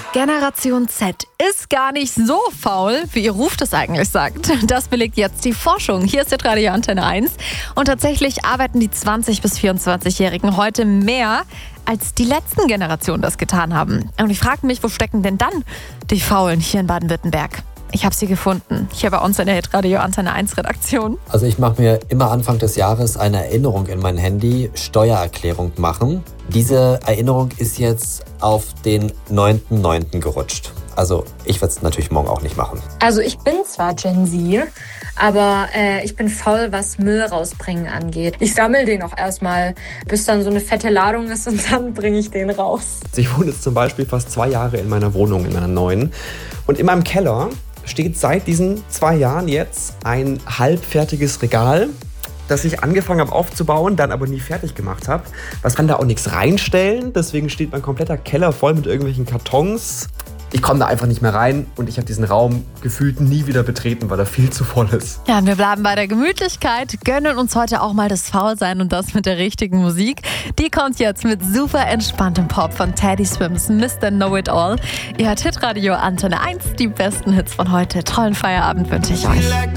Generation Z ist gar nicht so faul, wie ihr Ruf das eigentlich sagt. Das belegt jetzt die Forschung. Hier ist Radio Antenne 1. Und tatsächlich arbeiten die 20- bis 24-Jährigen heute mehr, als die letzten Generationen das getan haben. Und ich frage mich, wo stecken denn dann die Faulen hier in Baden-Württemberg? Ich habe sie gefunden, hier bei uns in der Radio Antenne 1 Redaktion. Also ich mache mir immer Anfang des Jahres eine Erinnerung in mein Handy, Steuererklärung machen. Diese Erinnerung ist jetzt auf den 9.9. gerutscht. Also ich werde es natürlich morgen auch nicht machen. Also ich bin zwar Gen Z, aber ich bin faul, was Müll rausbringen angeht. Ich sammle den auch erstmal, bis dann so eine fette Ladung ist und dann bringe ich den raus. Ich wohne jetzt zum Beispiel fast 2 Jahre in meiner Wohnung, in meiner neuen. Und in meinem Keller steht seit diesen 2 Jahren jetzt ein halbfertiges Regal, das ich angefangen habe aufzubauen, dann aber nie fertig gemacht habe. Was kann da auch nichts reinstellen, deswegen steht mein kompletter Keller voll mit irgendwelchen Kartons. Ich komme da einfach nicht mehr rein und ich habe diesen Raum gefühlt nie wieder betreten, weil er viel zu voll ist. Ja, und wir bleiben bei der Gemütlichkeit, gönnen uns heute auch mal das Faulsein und das mit der richtigen Musik. Die kommt jetzt mit super entspanntem Pop von Teddy Swims, Mr. Know-It-All. Ihr hört Hitradio Antenne 1, die besten Hits von heute. Tollen Feierabend wünsche ich euch.